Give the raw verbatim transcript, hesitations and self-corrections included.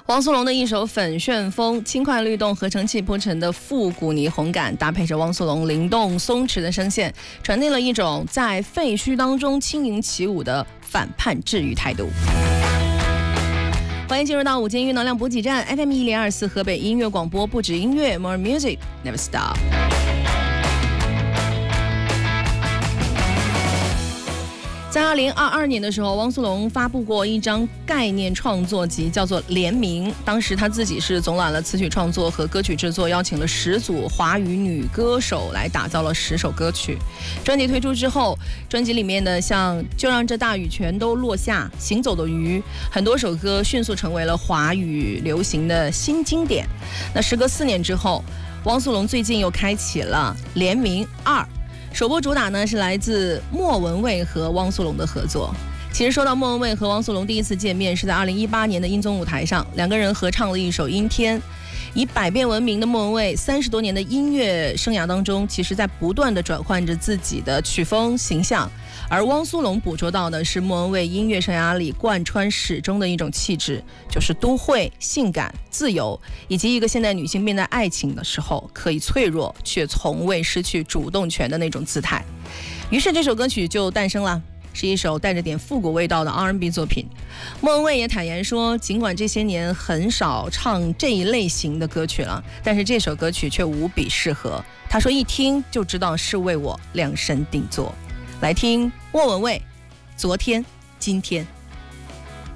汪苏泷的一首《粉旋风》，轻快律动合成器铺成的复古霓虹感，搭配着汪苏泷灵动松弛的声线，传递了一种在废墟当中轻盈起舞的反叛治愈态度。欢迎进入到午间音乐能量补给站 F M 一零二四河北音乐广播，不止音乐 ，More Music Never Stop。在二零二二年的时候，汪苏泷发布过一张概念创作集，叫做《联名》。当时他自己是总揽了词曲创作和歌曲制作，邀请了十组华语女歌手来打造了十首歌曲。专辑推出之后，专辑里面的像《就让这大雨全都落下》、《行走的鱼》，很多首歌迅速成为了华语流行的新经典。那时隔四年之后，汪苏泷最近又开启了《联名二》。首播主打呢是来自莫文蔚和汪苏泷的合作。其实说到莫文蔚和汪苏泷第一次见面是在二零一八年的音综舞台上，两个人合唱了一首《阴天》。以百变闻名的莫文蔚，三十多年的音乐生涯当中，其实在不断的转换着自己的曲风形象，而汪苏泷捕捉到的是莫文蔚音乐生涯里贯穿始终的一种气质，就是都会、性感、自由，以及一个现代女性面对爱情的时候可以脆弱却从未失去主动权的那种姿态。于是这首歌曲就诞生了，是一首带着点复古味道的 R and B 作品。莫文蔚也坦言说，尽管这些年很少唱这一类型的歌曲了，但是这首歌曲却无比适合。他说一听就知道是为我量身定做。来听莫文蔚《昨天今天》。